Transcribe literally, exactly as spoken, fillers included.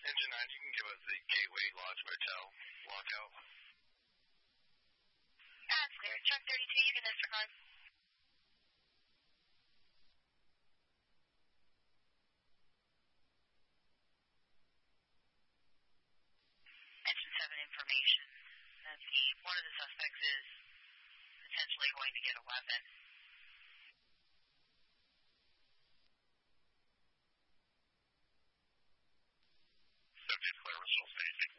Engine nine, you can give us the Gateway Lodge Motel lockout. That's clear. Truck thirty-two, you can disregard. Engine seven information. Uh, the, one of the suspects is potentially going to get a weapon. Subject clear, Russell Station.